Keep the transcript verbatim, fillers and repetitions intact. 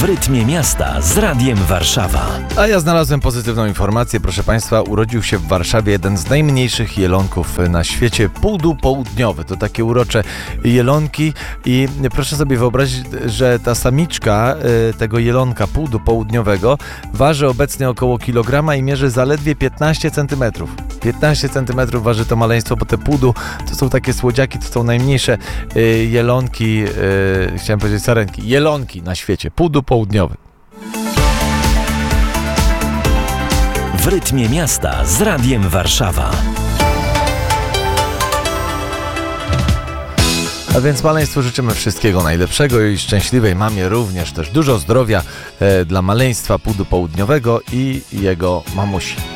W rytmie miasta z Radiem Warszawa. A ja znalazłem pozytywną informację, proszę Państwa. Urodził się w Warszawie jeden z najmniejszych jelonków na świecie, pudu południowy. To takie urocze jelonki i proszę sobie wyobrazić, że ta samiczka tego jelonka pudu południowego waży obecnie około kilograma i mierzy zaledwie piętnaście centymetrów. piętnaście centymetrów waży to maleństwo, bo te pudu to są takie słodziaki, to są najmniejsze jelonki, chciałem powiedzieć sarenki, jelonki na świecie, pudu południowy. W rytmie miasta z Radiem Warszawa. A więc maleństwu życzymy wszystkiego najlepszego i szczęśliwej mamie również też dużo zdrowia e, dla maleństwa pudu południowego i jego mamusi.